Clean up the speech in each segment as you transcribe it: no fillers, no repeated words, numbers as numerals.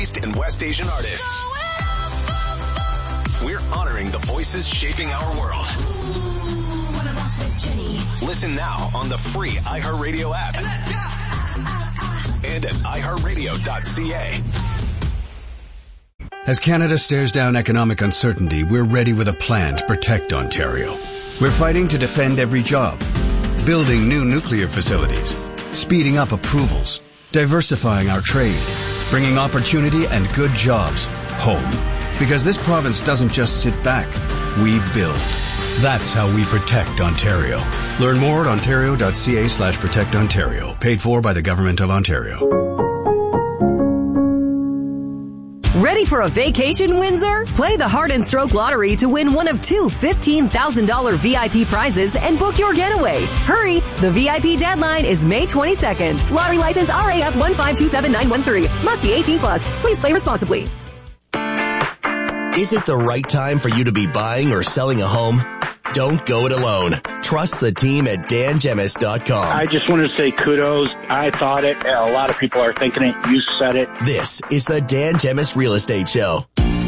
East and West Asian artists. We're honoring the voices shaping our world. Listen now on the free iHeartRadio app. And at iHeartRadio.ca. As Canada stares down economic uncertainty, we're ready with a plan to protect Ontario. We're fighting to defend every job, building new nuclear facilities, speeding up approvals, diversifying our trade, bringing opportunity and good jobs home. Because this province doesn't just sit back, we build. That's how we protect Ontario. Learn more at ontario.ca/protectontario. Paid for by the Government of Ontario. Ready for a vacation, Windsor? Play the Heart and Stroke Lottery to win one of two $15,000 VIP prizes and book your getaway. Hurry! The VIP deadline is May 22nd. Lottery license RAF 1527913. Must be 18 plus. Please play responsibly. Is it the right time for you to be buying or selling a home? Don't go it alone. Trust the team at dangemis.com. I just want to say kudos. I thought it. A lot of people are thinking it. You said it. This is the Dan Gemis Real Estate Show.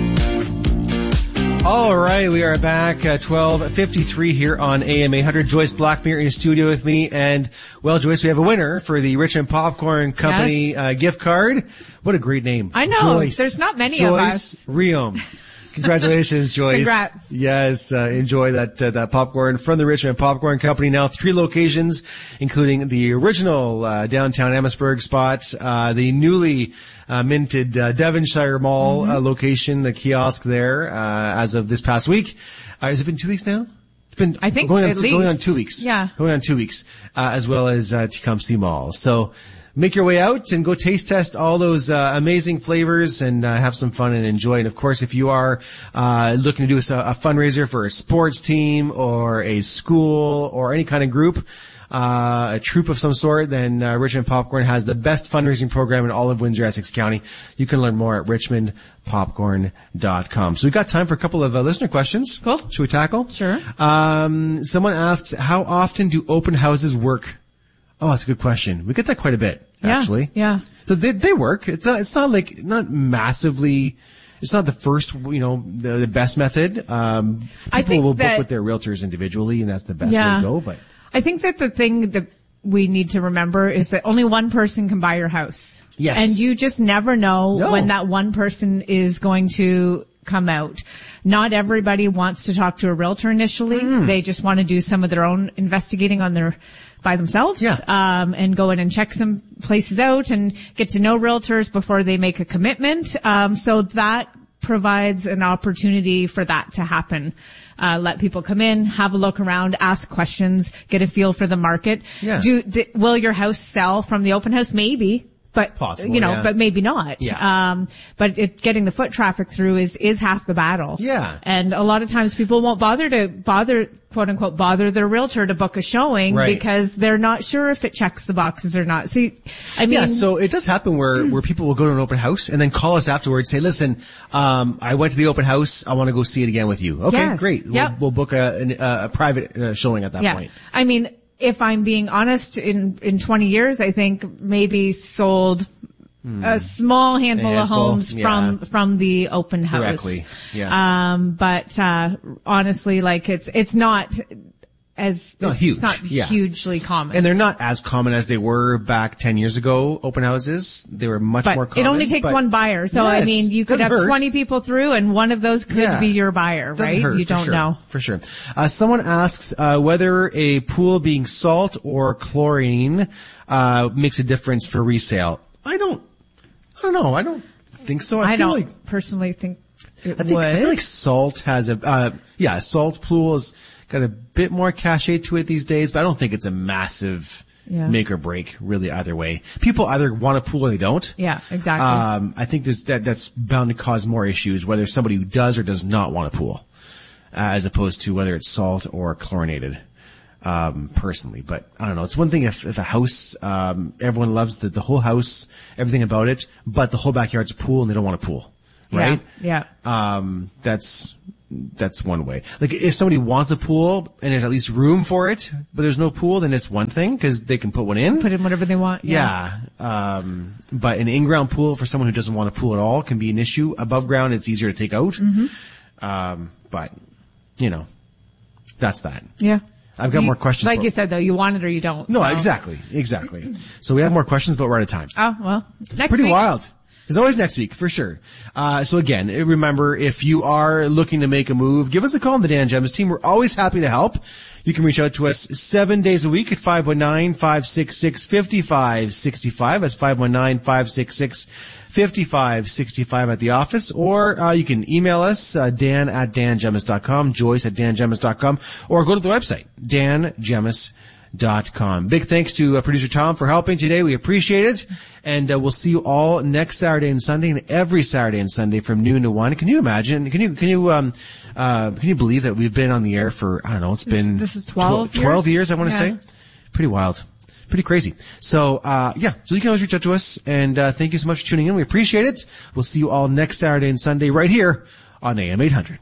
All right, we are back at 12:53 here on AM 800. Joyce Blackmere in the studio with me. And, well, Joyce, we have a winner for the Richmond Popcorn Company gift card. What a great name. I know. Joyce. There's not many of us. Joyce Reum. Congratulations, Joyce. Congrats. Yes, enjoy that popcorn from the Richmond Popcorn Company. Now 3 locations, including the original downtown Amherstburg spot, the newly minted Devonshire Mall location, the kiosk there as of this past week. Has it been 2 weeks now? It's been I think going at least. Going on 2 weeks. Yeah. Going on 2 weeks, as well as Tecumseh Mall. So make your way out and go taste test all those amazing flavors and have some fun and enjoy. And of course, if you are looking to do a fundraiser for a sports team or a school or any kind of group, a troop of some sort, then Richmond Popcorn has the best fundraising program in all of Windsor, Essex County. You can learn more at richmondpopcorn.com. So we've got time for a couple of listener questions. Cool. Should we tackle? Sure. Someone asks, how often do open houses work? Oh, that's a good question. We get that quite a bit, actually. Yeah. So they work. It's not massively, it's not the first, the best method. People will book with their realtors individually, and that's the best way to go, but. I think that the thing that we need to remember is that only one person can buy your house. Yes. And you just never know when that one person is going to come out. Not everybody wants to talk to a realtor initially. They just want to do some of their own investigating by themselves. Yeah. And go in and check some places out and get to know realtors before they make a commitment. So that provides an opportunity for that to happen. Let people come in, have a look around, ask questions, get a feel for the market. Yeah. Will your house sell from the open house? Maybe. But, possible, but maybe not. Yeah. But getting the foot traffic through is half the battle. Yeah. And a lot of times people won't bother, quote unquote, bother their realtor to book a showing because they're not sure if it checks the boxes or not. So, so it does happen where people will go to an open house and then call us afterwards, say, listen, I went to the open house. I want to go see it again with you. Okay, yes. Great. Yep. We'll book a private showing at that point. I mean, if I'm being honest, in 20 years, I think maybe sold a small handful of homes from the open house. Directly. Yeah. But honestly, like it's not huge. It's not hugely common. And they're not as common as they were back 10 years ago, open houses. They were much more common. It only takes one buyer. So, yes, I mean, you could have 20 people through and one of those could be your buyer, right? You don't know. For sure. Someone asks, whether a pool being salt or chlorine, makes a difference for resale. I don't know. I don't think so. I don't personally think it would. I feel like salt has a salt pool has got a bit more cachet to it these days, but I don't think it's a massive make or break really either way. People either want a pool or they don't. Yeah, exactly. I think that's bound to cause more issues whether somebody who does or does not want a pool, as opposed to whether it's salt or chlorinated. Personally, but I don't know. It's one thing if a house, everyone loves the whole house, everything about it, but the whole backyard's a pool and they don't want a pool, right? Yeah. That's that's one way. Like if somebody wants a pool and there's at least room for it, but there's no pool, then it's one thing because they can put one in. Put in whatever they want. Yeah. But an in-ground pool for someone who doesn't want a pool at all can be an issue. Above ground, it's easier to take out. But, you know, that's that. Yeah. I've got more questions. Like you said, though, you want it or you don't. No, so. Exactly. So we have more questions, but we're out of time. Oh, well, next Pretty week. wild. There's always next week, for sure. So again, remember, if you are looking to make a move, give us a call on the Dan Gems team. We're always happy to help. You can reach out to us 7 days a week at 519-566-5565. That's 519-566-5565 at the office. Or you can email us, Dan at dangemis.com, Joyce at dangemis.com, or go to the website, dangemis.com. Big thanks to producer Tom for helping today. We appreciate it. And we'll see you all next Saturday and Sunday, and every Saturday and Sunday from noon to 1. Can you imagine? Can you believe that we've been on the air for, I don't know, it's been this is 12 years, I want to say. Pretty wild. Pretty crazy. So so you can always reach out to us, and thank you so much for tuning in. We appreciate it. We'll see you all next Saturday and Sunday right here on AM 800.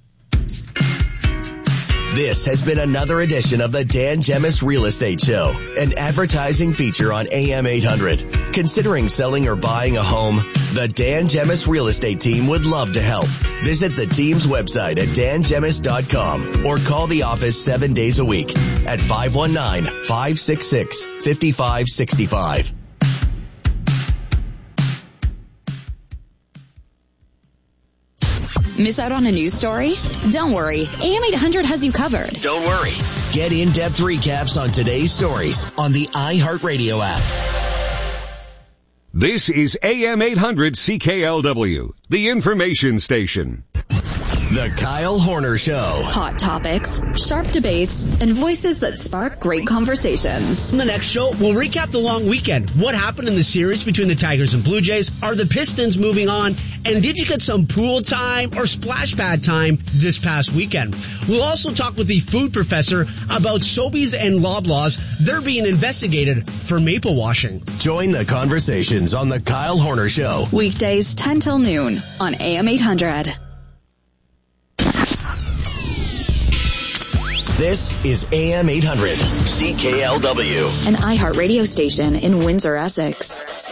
This has been another edition of the Dan Gemis Real Estate Show, an advertising feature on AM 800. Considering selling or buying a home? The Dan Gemis Real Estate team would love to help. Visit the team's website at dangemis.com or call the office 7 days a week at 519-566-5565. Miss out on a news story? Don't worry. AM 800 has you covered. Don't worry. Get in-depth recaps on today's stories on the iHeartRadio app. This is AM 800 CKLW, the information station. The Kyle Horner Show. Hot topics, sharp debates, and voices that spark great conversations. In the next show, we'll recap the long weekend. What happened in the series between the Tigers and Blue Jays? Are the Pistons moving on? And did you get some pool time or splash pad time this past weekend? We'll also talk with the food professor about Sobeys and Loblaws. They're being investigated for maple washing. Join the conversations on The Kyle Horner Show. Weekdays 10 till noon on AM 800. This is AM 800 CKLW, an iHeart radio station in Windsor, Essex.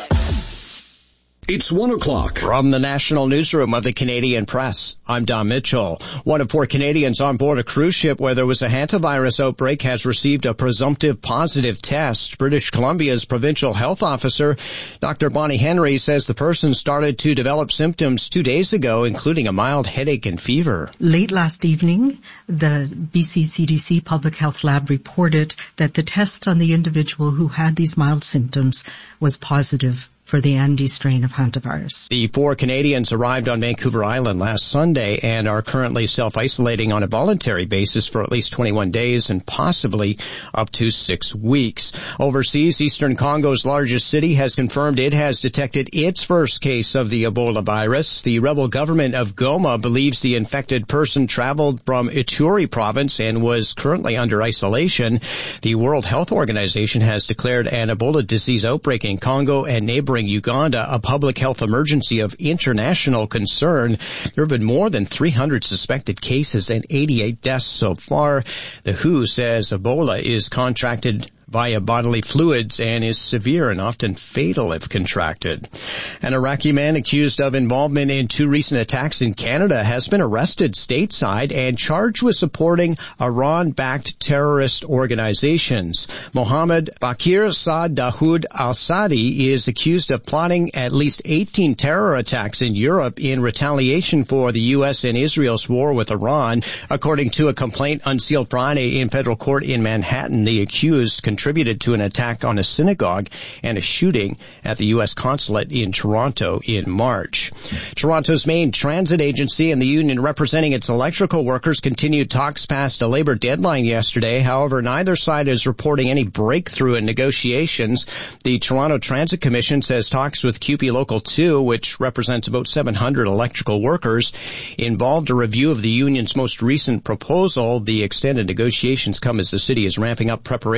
It's 1 o'clock. From the National Newsroom of the Canadian Press, I'm Don Mitchell. One of 4 Canadians on board a cruise ship where there was a hantavirus outbreak has received a presumptive positive test. British Columbia's provincial health officer, Dr. Bonnie Henry, says the person started to develop symptoms 2 days ago, including a mild headache and fever. Late last evening, the BC CDC Public Health Lab reported that the test on the individual who had these mild symptoms was positive for the Andes strain of hantavirus. The 4 Canadians arrived on Vancouver Island last Sunday and are currently self-isolating on a voluntary basis for at least 21 days and possibly up to 6 weeks. Overseas, Eastern Congo's largest city has confirmed it has detected its first case of the Ebola virus. The rebel government of Goma believes the infected person traveled from Ituri province and was currently under isolation. The World Health Organization has declared an Ebola disease outbreak in Congo and neighboring Uganda a public health emergency of international concern. There have been more than 300 suspected cases and 88 deaths so far. The WHO says Ebola is contracted via bodily fluids and is severe and often fatal if contracted. An Iraqi man accused of involvement in 2 recent attacks in Canada has been arrested stateside and charged with supporting Iran-backed terrorist organizations. Mohammed Bakir Saad Dahoud al-Sadi is accused of plotting at least 18 terror attacks in Europe in retaliation for the U.S. and Israel's war with Iran. According to a complaint unsealed Friday in federal court in Manhattan, the accused contributed to an attack on a synagogue and a shooting at the U.S. consulate in Toronto in March. Toronto's main transit agency and the union representing its electrical workers continued talks past a labor deadline yesterday. However, neither side is reporting any breakthrough in negotiations. The Toronto Transit Commission says talks with CUPE Local 2, which represents about 700 electrical workers, involved a review of the union's most recent proposal. The extended negotiations come as the city is ramping up preparations to host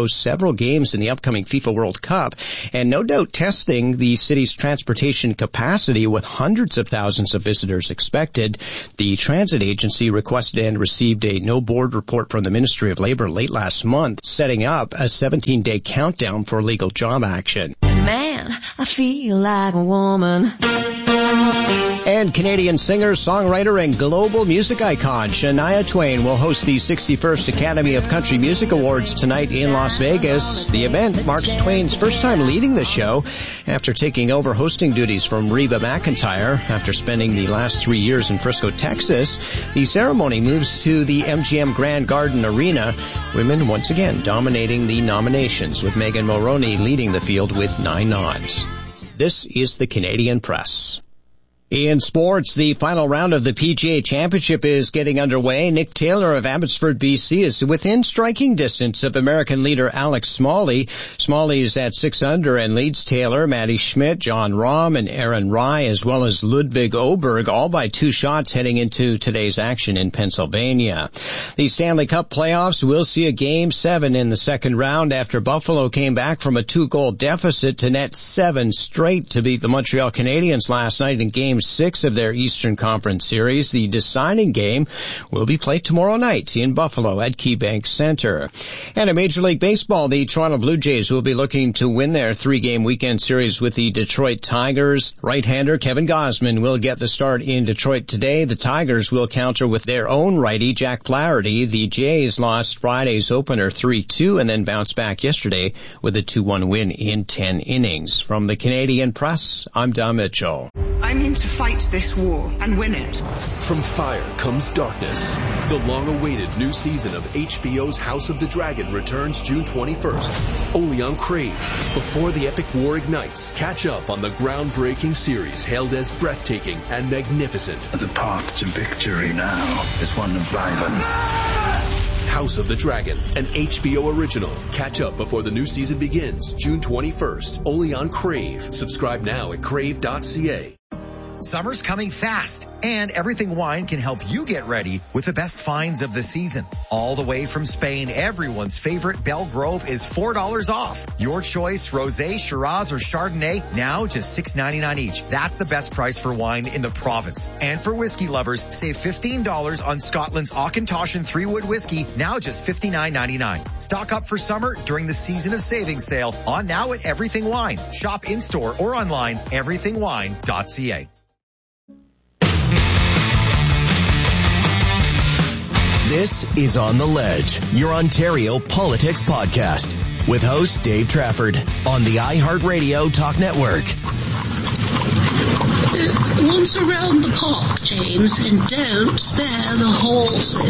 host several games in the upcoming FIFA World Cup, and no doubt testing the city's transportation capacity with hundreds of thousands of visitors expected. The transit agency requested and received a no-board report from the Ministry of Labor late last month, setting up a 17-day countdown for legal job action. Man, I feel like a woman. And Canadian singer, songwriter, and global music icon Shania Twain will host the 61st Academy of Country Music Awards tonight in Las Vegas. The event marks Twain's first time leading the show after taking over hosting duties from Reba McEntire after spending the last 3 years in Frisco, Texas. The ceremony moves to the MGM Grand Garden Arena. Women once again dominating the nominations, with Megan Mulroney leading the field with 9 nods. This is the Canadian Press. In sports, the final round of the PGA Championship is getting underway. Nick Taylor of Abbotsford, BC is within striking distance of American leader Alex Smalley. Smalley is at 6 under and leads Taylor, Matty Schmidt, John Rahm, and Aaron Rai, as well as Ludwig Oberg, all by 2 shots heading into today's action in Pennsylvania. The Stanley Cup playoffs will see a Game 7 in the second round after Buffalo came back from a 2-goal deficit to net 7 straight to beat the Montreal Canadiens last night in Game 6 of their Eastern Conference Series. The deciding game will be played tomorrow night in Buffalo at KeyBank Center. And in Major League Baseball, the Toronto Blue Jays will be looking to win their 3-game weekend series with the Detroit Tigers. Right-hander Kevin Gausman will get the start in Detroit today. The Tigers will counter with their own righty, Jack Flaherty. The Jays lost Friday's opener 3-2 and then bounced back yesterday with a 2-1 win in 10 innings. From the Canadian Press, I'm Don Mitchell. I'm in to fight this war and win it. From fire comes darkness. The long-awaited new season of HBO's House of the Dragon returns June 21st, only on Crave. Before the epic war ignites, catch up on the groundbreaking series hailed as breathtaking and magnificent. The path to victory now is one of violence. House of the Dragon, an HBO original. Catch up before the new season begins, June 21st, only on Crave. Subscribe now at crave.ca. Summer's coming fast, and Everything Wine can help you get ready with the best finds of the season. All the way from Spain, everyone's favorite Belgrove is $4 off. Your choice, Rosé, Shiraz, or Chardonnay, now just $6.99 each. That's the best price for wine in the province. And for whiskey lovers, save $15 on Scotland's Auchentoshan 3-Wood whiskey, now just $59.99. Stock up for summer during the Season of Savings sale on now at Everything Wine. Shop in-store or online, everythingwine.ca. This is On the Ledge, your Ontario politics podcast, with host Dave Trafford on the iHeartRadio Talk Network. Once around the park, James, and don't spare the horses.